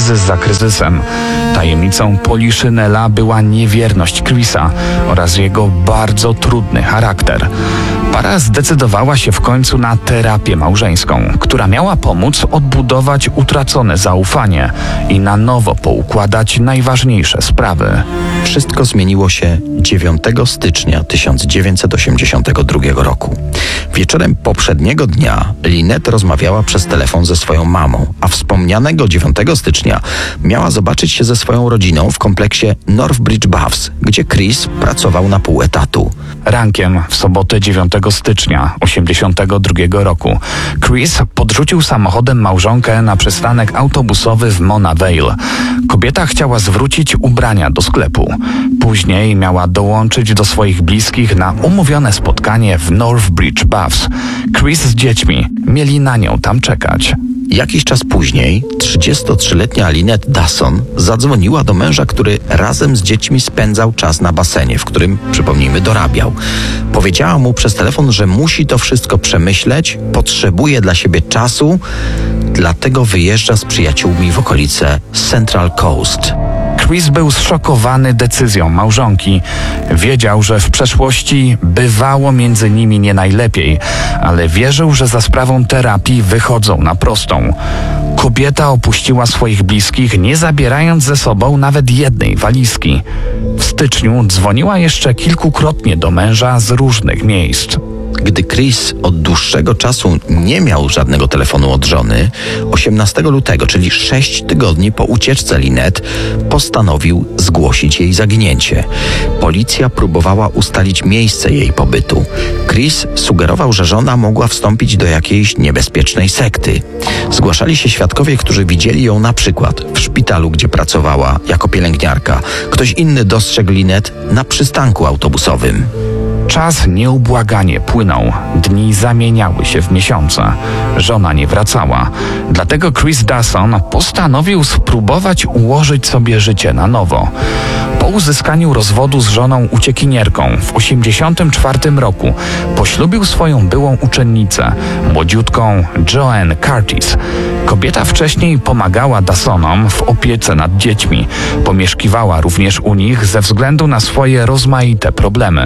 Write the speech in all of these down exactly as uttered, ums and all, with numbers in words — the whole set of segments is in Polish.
kryzys za kryzysem. Tajemnicą Poliszynela była niewierność Chrisa oraz jego bardzo trudny charakter. Para zdecydowała się w końcu na terapię małżeńską, która miała pomóc odbudować utracone zaufanie i na nowo poukładać najważniejsze sprawy. Wszystko zmieniło się dziewiątego stycznia tysiąc dziewięćset osiemdziesiątego drugiego roku. Wieczorem poprzedniego dnia Lynette rozmawiała przez telefon ze swoją mamą, a wspomnianego dziewiątego stycznia miała zobaczyć się ze swoją rodziną w kompleksie Northbridge Buffs, gdzie Chris pracował na pół etatu. Rankiem w sobotę dziewiątego stycznia osiemdziesiątego drugiego roku Chris podrzucił samochodem małżonkę na przystanek autobusowy w Mona Vale. Kobieta chciała zwrócić ubrania do sklepu. Później miała dołączyć do swoich bliskich na umówione spotkanie w Northbridge Buffs. Chris z dziećmi mieli na nią tam czekać. Jakiś czas później trzydziestotrzyletnia Lynette Dawson zadzwoniła do męża, który razem z dziećmi spędzał czas na basenie, w którym, przypomnijmy, dorabiał. Powiedziała mu przez telefon, że musi to wszystko przemyśleć, potrzebuje dla siebie czasu, dlatego wyjeżdża z przyjaciółmi w okolice Central Coast. Chris był zszokowany decyzją małżonki. Wiedział, że w przeszłości bywało między nimi nie najlepiej, ale wierzył, że za sprawą terapii wychodzą na prostą. Kobieta opuściła swoich bliskich, nie zabierając ze sobą nawet jednej walizki. W styczniu dzwoniła jeszcze kilkukrotnie do męża z różnych miejsc. Gdy Chris od dłuższego czasu nie miał żadnego telefonu od żony, osiemnastego lutego, czyli sześć tygodni po ucieczce Lynette, postanowił zgłosić jej zaginięcie. Policja próbowała ustalić miejsce jej pobytu. Chris sugerował, że żona mogła wstąpić do jakiejś niebezpiecznej sekty. Zgłaszali się świadkowie, którzy widzieli ją na przykład w szpitalu, gdzie pracowała jako pielęgniarka. Ktoś inny dostrzegł Lynette na przystanku autobusowym. Czas nieubłaganie płynął. Dni zamieniały się w miesiące. Żona nie wracała. Dlatego Chris Dawson postanowił spróbować ułożyć sobie życie na nowo. Po uzyskaniu rozwodu z żoną uciekinierką w osiemdziesiątym czwartym roku poślubił swoją byłą uczennicę, młodziutką Joanne Curtis. Kobieta wcześniej pomagała Dawsonom w opiece nad dziećmi. Pomieszkiwała również u nich ze względu na swoje rozmaite problemy.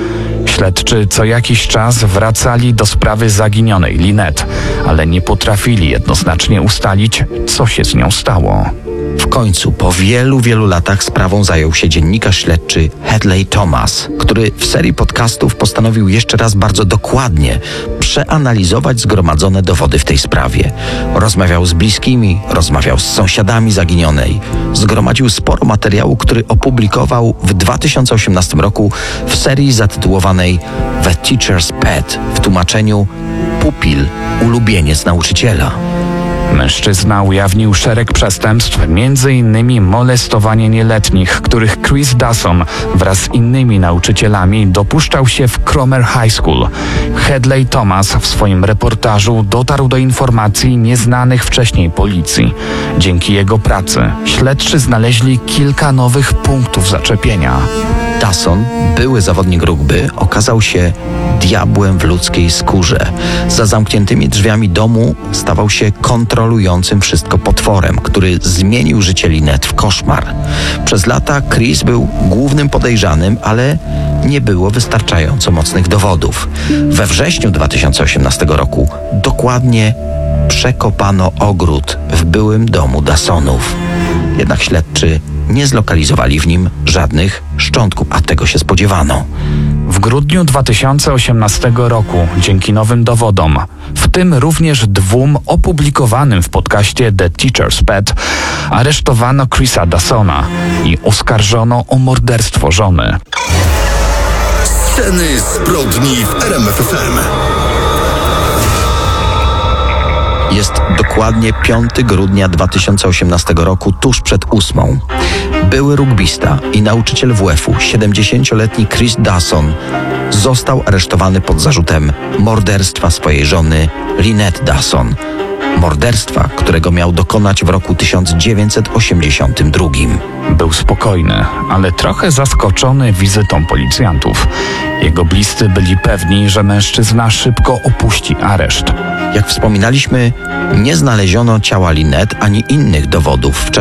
Śledczy co jakiś czas wracali do sprawy zaginionej Lynette, ale nie potrafili jednoznacznie ustalić, co się z nią stało. W końcu, po wielu, wielu latach sprawą zajął się dziennikarz śledczy Hadley Thomas, który w serii podcastów postanowił jeszcze raz bardzo dokładnie przeanalizować zgromadzone dowody w tej sprawie. Rozmawiał z bliskimi, rozmawiał z sąsiadami zaginionej. Zgromadził sporo materiału, który opublikował w dwa tysiące osiemnastym roku w serii zatytułowanej The Teacher's Pet, w tłumaczeniu Pupil, ulubieniec nauczyciela. Mężczyzna ujawnił szereg przestępstw, między innymi molestowanie nieletnich, których Chris Dawson wraz z innymi nauczycielami dopuszczał się w Cromer High School. Hadley Thomas w swoim reportażu dotarł do informacji nieznanych wcześniej policji. Dzięki jego pracy śledczy znaleźli kilka nowych punktów zaczepienia. Dawson, były zawodnik rugby, okazał się diabłem w ludzkiej skórze. Za zamkniętymi drzwiami domu stawał się kontrolującym wszystko potworem, który zmienił życie Lynette w koszmar. Przez lata Chris był głównym podejrzanym, ale nie było wystarczająco mocnych dowodów. We wrześniu dwa tysiące osiemnastego roku dokładnie przekopano ogród w byłym domu Dawsonów. Jednak śledczy nie zlokalizowali w nim żadnych szczątków, a tego się spodziewano. W grudniu dwa tysiące osiemnastego roku, dzięki nowym dowodom, w tym również dwóm opublikowanym w podcaście The Teacher's Pet, aresztowano Chrisa Dawsona i oskarżono o morderstwo żony. Sceny zbrodni w R M F F M. Jest dokładnie piątego grudnia dwa tysiące osiemnastego roku, tuż przed ósmą. Były rugbista i nauczyciel W F-u, siedemdziesięcioletni Chris Dawson, został aresztowany pod zarzutem morderstwa swojej żony Lynette Dawson. Morderstwa, którego miał dokonać w roku tysiąc dziewięćset osiemdziesiątym drugim. Był spokojny, ale trochę zaskoczony wizytą policjantów. Jego bliscy byli pewni, że mężczyzna szybko opuści areszt. Jak wspominaliśmy, nie znaleziono ciała Lynette ani innych dowodów w czasie